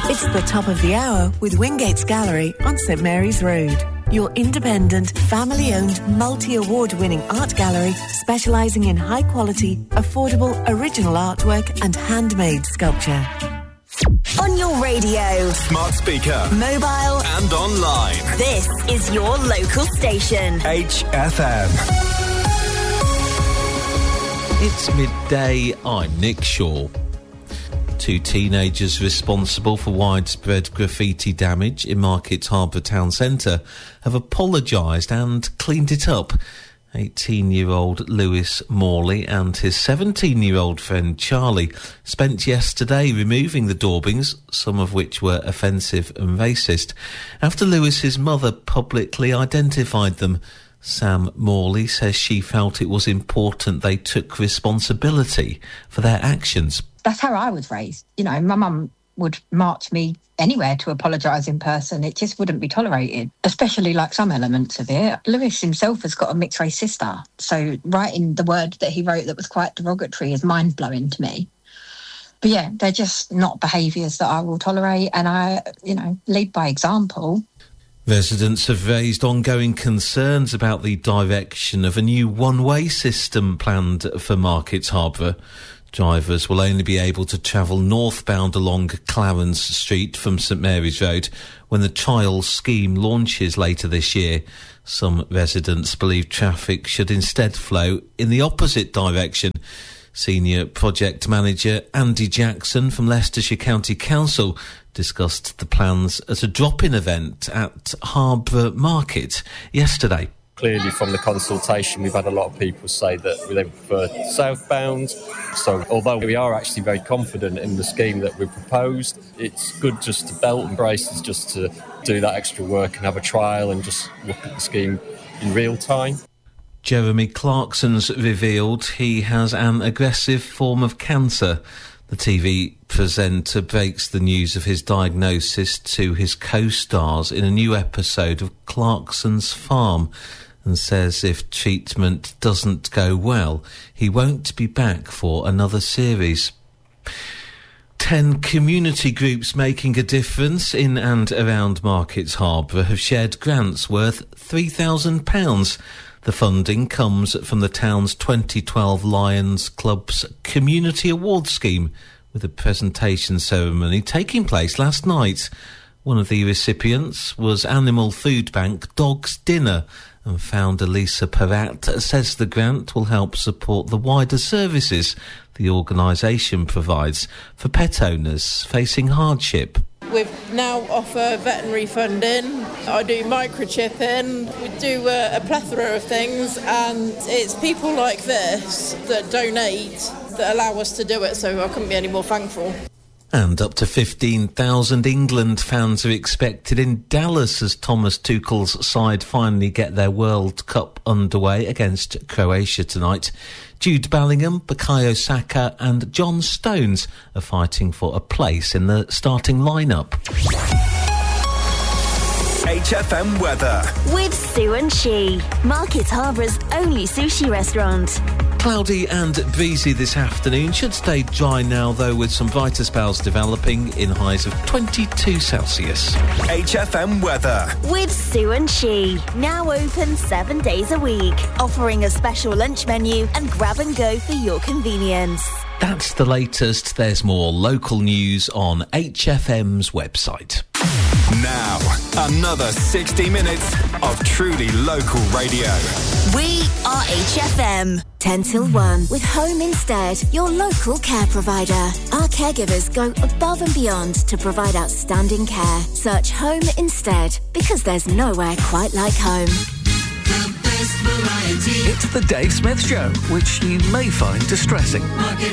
It's the top of the hour with Wingates Gallery on St Mary's Road. Your independent, family-owned, multi-award-winning art gallery specialising in high-quality, affordable, original artwork and handmade sculpture. On your radio, smart speaker, mobile and online. This is your local station. HFM. It's midday. I'm Nick Shaw. 2 teenagers responsible for widespread graffiti damage in Market Harbour Town Centre have apologised and cleaned it up. 18-year-old Lewis Morley and his 17-year-old friend Charlie spent yesterday removing the daubings, some of which were offensive and racist, after Lewis's mother publicly identified them. Sam Morley says she felt it was important they took responsibility for their actions. That's how I was raised. You know, my mum would march me anywhere to apologise in person. It just wouldn't be tolerated, especially like some elements of it. Lewis himself has got a mixed race sister, so writing the word that he wrote that was quite derogatory is mind-blowing to me. But yeah, they're just not behaviours that I will tolerate, and I, lead by example. Residents have raised ongoing concerns about the direction of a new one-way system planned for Market Harbour. Drivers will only be able to travel northbound along Clarence Street from St Mary's Road when the trial scheme launches later this year. Some residents believe traffic should instead flow in the opposite direction. Senior Project Manager Andy Jackson from Leicestershire County Council discussed the plans at a drop-in event at Harbour Market yesterday. Clearly from the consultation we've had a lot of people say that they prefer southbound, so although we are actually very confident in the scheme that we've proposed, it's good just to belt and braces, just to do that extra work and have a trial and just look at the scheme in real time. Jeremy Clarkson's revealed he has an aggressive form of cancer. The TV presenter breaks the news of his diagnosis to his co-stars in a new episode of Clarkson's Farm, and says if treatment doesn't go well, he won't be back for another series. 10 community groups making a difference in and around Market Harbour have shared grants worth £3,000. The funding comes from the town's 2012 Lions Club's Community Awards scheme, with a presentation ceremony taking place last night. One of the recipients was Animal Food Bank Dog's Dinner, and founder Lisa Peratt says the grant will help support the wider services the organisation provides for pet owners facing hardship. We now offer veterinary funding. I do microchipping. We do a plethora of things, and it's people like this that donate that allow us to do it, so I couldn't be any more thankful. And up to 15,000 England fans are expected in Dallas as Thomas Tuchel's side finally get their World Cup underway against Croatia tonight. Jude Bellingham, Bukayo Saka and John Stones are fighting for a place in the starting lineup. HFM weather. With Sue and She, Market Harbour's only sushi restaurant. Cloudy and breezy this afternoon. Should stay dry now, though, with some brighter spells developing in highs of 22 Celsius. HFM weather. With Sue and She, now open 7 days a week, offering a special lunch menu and grab and go for your convenience. That's the latest. There's more local news on HFM's website. Now, another 60 minutes of truly local radio. We are HFM. 10 till 1 with Home Instead, your local care provider. Our caregivers go above and beyond to provide outstanding care. Search Home Instead, because there's nowhere quite like home. It's the Dave Smith Show, which you may find distressing.